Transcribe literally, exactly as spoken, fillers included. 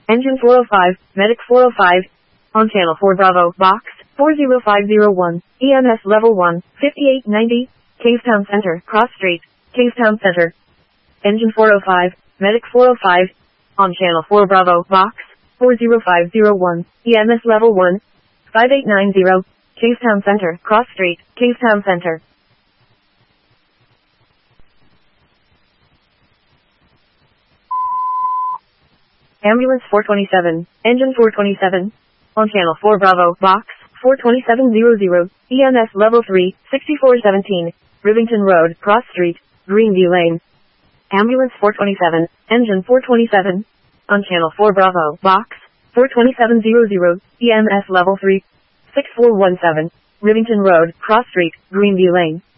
Engine four oh five, Medic four oh five. On channel four Bravo, box, four zero five zero one, E M S level one, fifty-eight ninety, Kingstown Center, Cross Street, Kingstown Center. Engine four oh five, Medic four oh five. On channel four Bravo, box, four zero five zero one, E M S level one, five eight nine zero, Kingstown Center, Cross Street, Kingstown Center. Ambulance four twenty-seven, Engine four twenty-seven. On channel four Bravo, box, four two seven zero zero, E M S level three, sixty-four seventeen, Rivington Road, Cross Street, Greenview Lane. Ambulance four twenty-seven, Engine four twenty-seven. On channel four Bravo, box, four two seven zero zero, E M S level three, six four one seven, Rivington Road, Cross Street, Greenview Lane.